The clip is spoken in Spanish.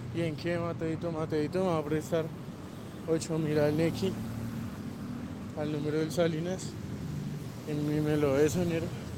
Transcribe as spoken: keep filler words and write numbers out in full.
¿Y en qué, Mateito? Mateito me va a prestar ocho mil al Nequi, al número del Salinas. En mi me lo de sonero.